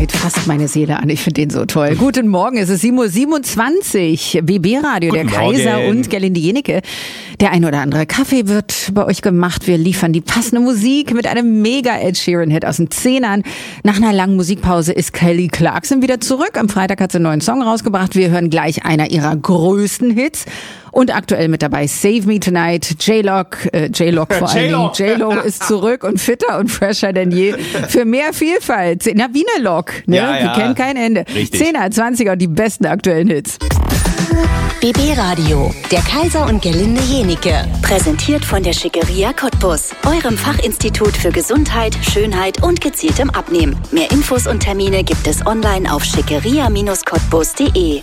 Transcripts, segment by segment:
geht fast meine Seele an. Ich finde den so toll. Guten Morgen, es ist 7.27 Uhr. BB-Radio, der Kaiser und Gerlinde Jenike. Der ein oder andere Kaffee wird bei euch gemacht. Wir liefern die passende Musik mit einem mega Ed Sheeran-Hit aus den 10ern. Nach einer langen Musikpause ist Kelly Clarkson wieder zurück. Am Freitag hat sie einen neuen Song rausgebracht. Wir hören gleich einer ihrer größten Hits. Und aktuell mit dabei Save Me Tonight, J-Lo vor allen Dingen. J-Lo ist zurück und fitter und fresher denn je. Für mehr Vielfalt. Na, wie eine Lok, ne? Ja. Wir kennen kein Ende. Richtig. 10er, 20er und die besten aktuellen Hits. BB Radio, der Kaiser und Gerlinde Jenike. Präsentiert von der Schickeria Cottbus, eurem Fachinstitut für Gesundheit, Schönheit und gezieltem Abnehmen. Mehr Infos und Termine gibt es online auf schickeria-cottbus.de.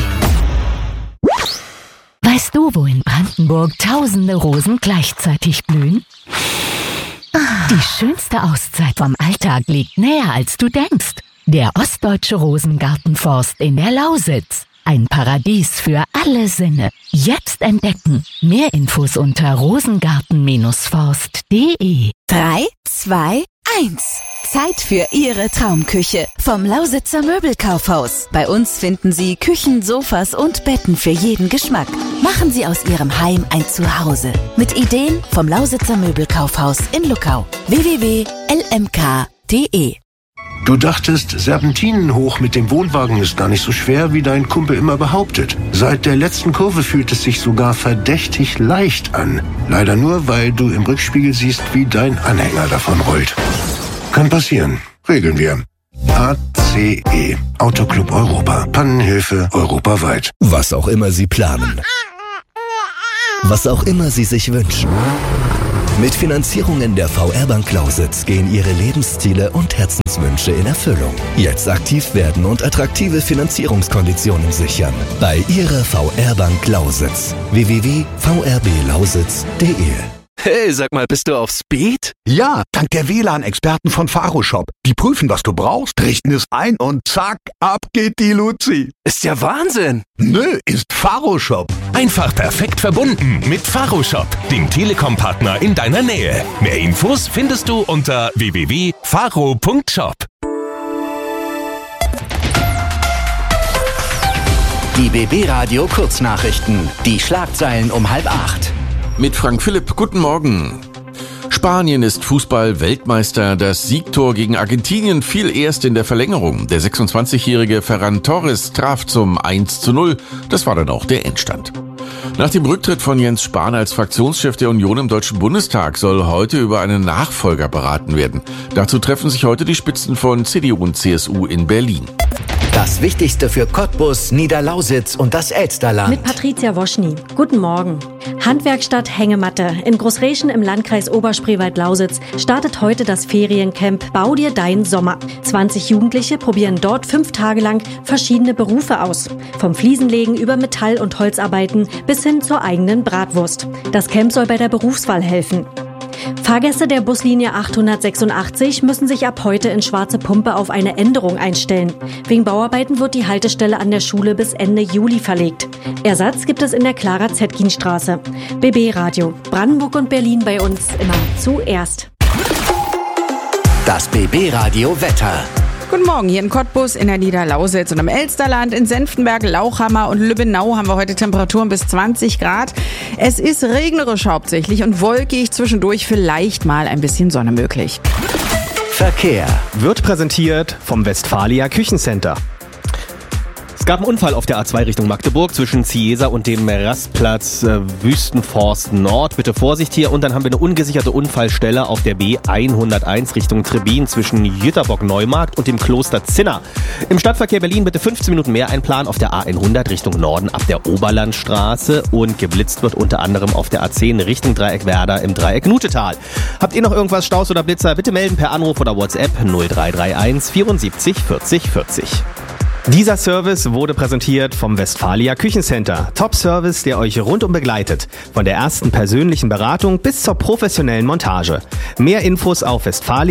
Weißt du, wo in Brandenburg tausende Rosen gleichzeitig blühen? Die schönste Auszeit vom Alltag liegt näher, als du denkst. Der Ostdeutsche Rosengartenforst in der Lausitz. Ein Paradies für alle Sinne. Jetzt entdecken. Mehr Infos unter rosengarten-forst.de. 3, 2, 1. Zeit für Ihre Traumküche vom Lausitzer Möbelkaufhaus. Bei uns finden Sie Küchen, Sofas und Betten für jeden Geschmack. Machen Sie aus Ihrem Heim ein Zuhause. Mit Ideen vom Lausitzer Möbelkaufhaus in Luckau. www.lmk.de. Du dachtest, Serpentinen hoch mit dem Wohnwagen ist gar nicht so schwer, wie dein Kumpel immer behauptet. Seit der letzten Kurve fühlt es sich sogar verdächtig leicht an. Leider nur, weil du im Rückspiegel siehst, wie dein Anhänger davon rollt. Kann passieren. Regeln wir. ACE. Autoclub Europa. Pannenhilfe europaweit. Was auch immer Sie planen. Was auch immer Sie sich wünschen. Mit Finanzierungen der VR-Bank Lausitz gehen Ihre Lebensziele und Herzenswünsche in Erfüllung. Jetzt aktiv werden und attraktive Finanzierungskonditionen sichern. Bei Ihrer VR-Bank Lausitz. www.vrblausitz.de. Hey, sag mal, bist du auf Speed? Ja, dank der WLAN-Experten von Faroshop. Die prüfen, was du brauchst, richten es ein und zack, ab geht die Luzi. Ist ja Wahnsinn. Nö, ist Faroshop. Einfach perfekt verbunden mit Faroshop, dem Telekom-Partner in deiner Nähe. Mehr Infos findest du unter www.faro.shop. Die BB Radio Kurznachrichten. Die Schlagzeilen um 7:30. Mit Frank Philipp, guten Morgen. Spanien ist Fußball-Weltmeister. Das Siegtor gegen Argentinien fiel erst in der Verlängerung. Der 26-jährige Ferran Torres traf zum 1:0. Das war dann auch der Endstand. Nach dem Rücktritt von Jens Spahn als Fraktionschef der Union im Deutschen Bundestag soll heute über einen Nachfolger beraten werden. Dazu treffen sich heute die Spitzen von CDU und CSU in Berlin. Das Wichtigste für Cottbus, Niederlausitz und das Elsterland. Mit Patricia Woschny. Guten Morgen. Handwerkstatt Hängematte in Großreschen im Landkreis Oberspreewald-Lausitz startet heute das Feriencamp Bau dir dein Sommer. 20 Jugendliche probieren dort 5 Tage lang verschiedene Berufe aus. Vom Fliesenlegen über Metall- und Holzarbeiten bis hin zur eigenen Bratwurst. Das Camp soll bei der Berufswahl helfen. Fahrgäste der Buslinie 886 müssen sich ab heute in Schwarze Pumpe auf eine Änderung einstellen. Wegen Bauarbeiten wird die Haltestelle an der Schule bis Ende Juli verlegt. Ersatz gibt es in der Clara-Zetkin-Straße. BB Radio. Brandenburg und Berlin bei uns immer zuerst. Das BB Radio Wetter. Guten Morgen, hier in Cottbus, in der Niederlausitz und im Elsterland, in Senftenberg, Lauchhammer und Lübbenau haben wir heute Temperaturen bis 20 Grad. Es ist regnerisch hauptsächlich und wolkig, zwischendurch vielleicht mal ein bisschen Sonne möglich. Verkehr wird präsentiert vom Westfalia Küchencenter. Es gab einen Unfall auf der A2 Richtung Magdeburg zwischen Ciesa und dem Rastplatz Wüstenforst Nord. Bitte Vorsicht hier. Und dann haben wir eine ungesicherte Unfallstelle auf der B101 Richtung Trebin zwischen Jüterbock-Neumarkt und dem Kloster Zinna. Im Stadtverkehr Berlin bitte 15 Minuten mehr einplanen auf der A100 Richtung Norden ab der Oberlandstraße. Und geblitzt wird unter anderem auf der A10 Richtung Dreieck Werder im Dreieck Nutetal. Habt ihr noch irgendwas, Staus oder Blitzer? Bitte melden per Anruf oder WhatsApp 0331 74 40 40. Dieser Service wurde präsentiert vom Westfalia Küchencenter. Top-Service, der euch rundum begleitet. Von der ersten persönlichen Beratung bis zur professionellen Montage. Mehr Infos auf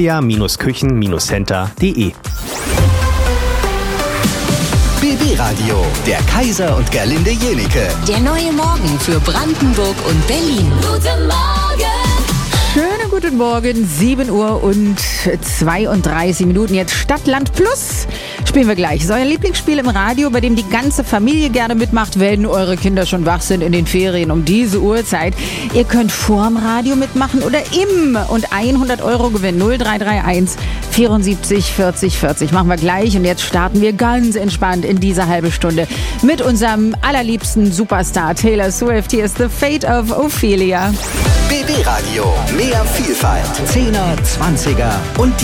westfalia-küchen-center.de. BB Radio, der Kaiser und Gerlinde Jenike. Der neue Morgen für Brandenburg und Berlin. Guten Morgen! Schöne guten Morgen, 7 Uhr und 32 Minuten. Jetzt Stadt-Land Plus spielen wir gleich. Das ist euer Lieblingsspiel im Radio, bei dem die ganze Familie gerne mitmacht, wenn eure Kinder schon wach sind in den Ferien um diese Uhrzeit. Ihr könnt vorm Radio mitmachen oder im und 100 € gewinnen. 0331 74 40 40. Machen wir gleich und jetzt starten wir ganz entspannt in diese halbe Stunde mit unserem allerliebsten Superstar Taylor Swift. Hier ist The Fate of Ophelia. BB Radio, mehr Vielfalt. 10er, 20er und